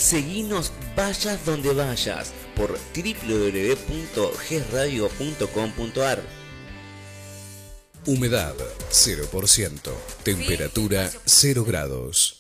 Seguinos vayas donde vayas por www.gesradio.com.ar. Humedad 0%, temperatura 0 grados.